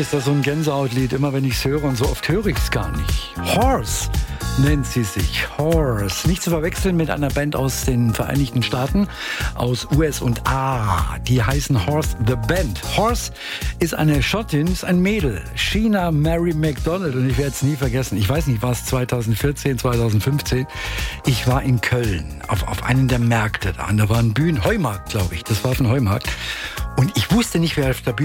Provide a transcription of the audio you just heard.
ist das so ein Gänsehautlied, immer wenn ich es höre, und so oft höre ich es gar nicht. Horse nennt sie sich. Horse. Nicht zu verwechseln mit einer Band aus den Vereinigten Staaten, aus USA. Die heißen Horse the Band. Horse ist eine Schottin, ist ein Mädel. Sheena Mary MacDonald. Und ich werde es nie vergessen. Ich weiß nicht, war es 2014, 2015. Ich war in Köln auf einem der Märkte da. Und da war ein Heumarkt, glaube ich. Das war ein Heumarkt. Und ich wusste nicht, wer auf der Bühne